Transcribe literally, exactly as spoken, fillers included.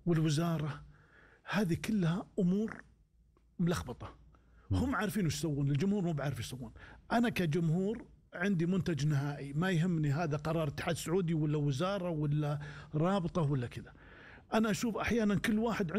والوزارة، هذه كلها أمور ملخبطة. هم عارفين وش يسوون، الجمهور مو بعارف يسوون. أنا كجمهور عندي منتج نهائي، ما يهمني هذا قرار اتحاد سعودي ولا وزارة ولا رابطة ولا كذا. أنا أشوف أحيانا كل واحد